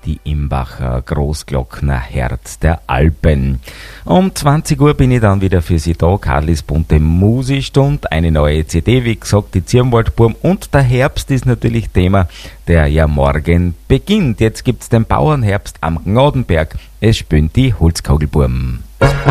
die Imbacher Großglockner Herz der Alpen. Um 20 Uhr bin ich dann wieder für Sie da, Karlis bunte Musikstund, eine neue CD, wie gesagt, die Zirnwaldburm, und der Herbst ist natürlich Thema, der ja morgen beginnt. Jetzt gibt's den Bauernherbst am Gnadenberg. Es spielen die Holzkogelburm.